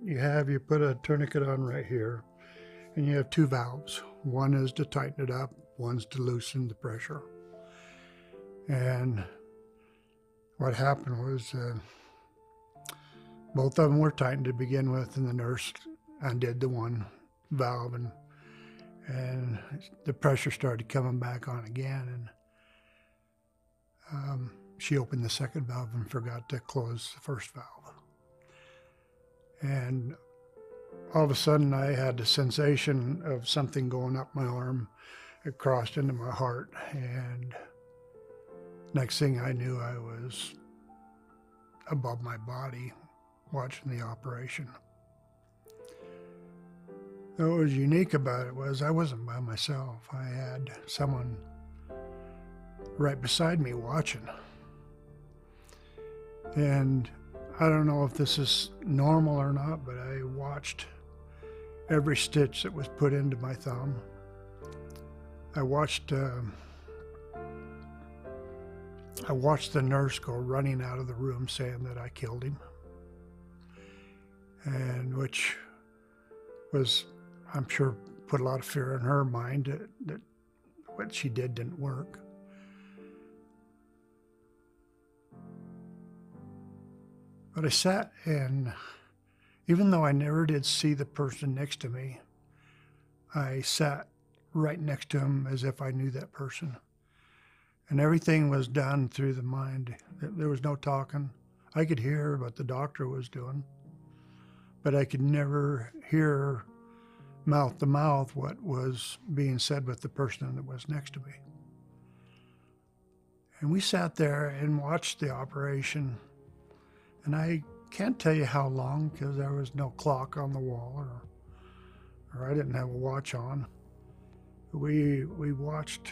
you put a tourniquet on right here, and you have two valves. One is to tighten it up, one's to loosen the pressure. And what happened was both of them were tightened to begin with, and the nurse undid the one valve, and the pressure started coming back on again, and she opened the second valve and forgot to close the first valve. And all of a sudden I had the sensation of something going up my arm. It crossed into my heart, and next thing I knew, I was above my body watching the operation. What was unique about it was I wasn't by myself. I had someone right beside me watching. And I don't know if this is normal or not, but I watched every stitch that was put into my thumb. I watched the nurse go running out of the room saying that I killed him, and which was, I'm sure, put a lot of fear in her mind that what she did didn't work. But I sat, and even though I never did see the person next to me, I sat right next to him as if I knew that person. And everything was done through the mind. There was no talking. I could hear what the doctor was doing, but I could never hear mouth to mouth what was being said with the person that was next to me. And we sat there and watched the operation. And I can't tell you how long, because there was no clock on the wall, or I didn't have a watch on. We watched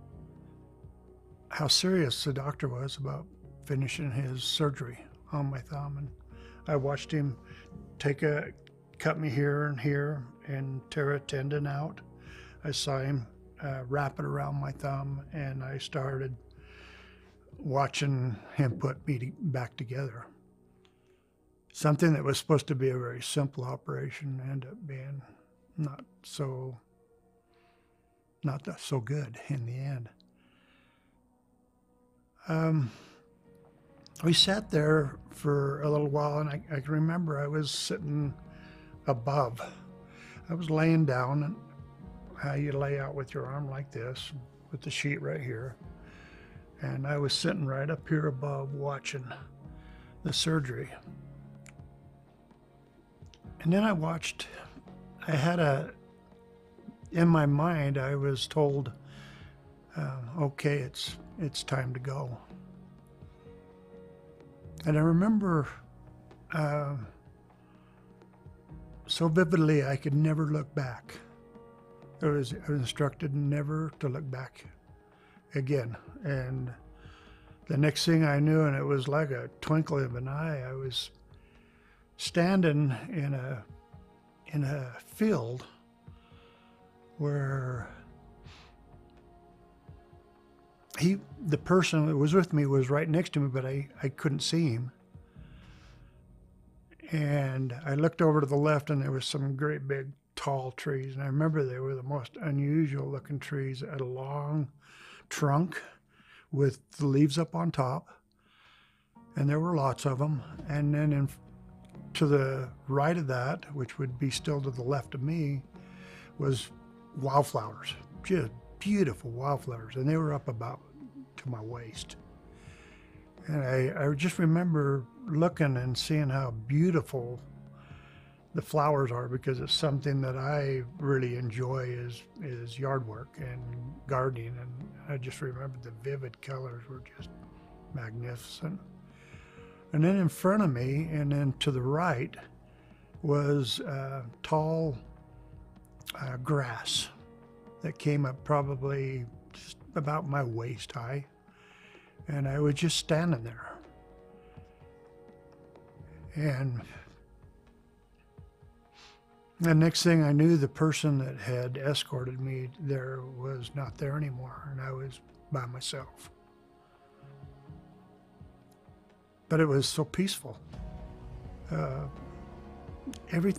how serious the doctor was about finishing his surgery on my thumb. And I watched him cut me here and here and tear a tendon out. I saw him wrap it around my thumb, and I started watching him put me back together. Something that was supposed to be a very simple operation ended up being not so good in the end. We sat there for a little while, and I can remember I was sitting above. I was laying down, and how you lay out with your arm like this, with the sheet right here. And I was sitting right up here above watching the surgery. And then in my mind, I was told, okay, it's time to go. And I remember so vividly, I could never look back. I was instructed never to look back again. And the next thing I knew, and it was like a twinkle of an eye, I was standing in a field where the person that was with me was right next to me, but I couldn't see him. And I looked over to the left, and there was some great big tall trees. And I remember they were the most unusual looking trees. It had a long trunk with the leaves up on top, and there were lots of them. And then to the right of that, which would be still to the left of me, was wildflowers, just beautiful wildflowers, and they were up about to my waist. And I just remember looking and seeing how beautiful the flowers are, because it's something that I really enjoy is yard work and gardening, and I just remember the vivid colors were just magnificent. And then in front of me, and then to the right, was tall grass that came up probably just about my waist high. And I was just standing there. And the next thing I knew, the person that had escorted me there was not there anymore, and I was by myself. But it was so peaceful. everything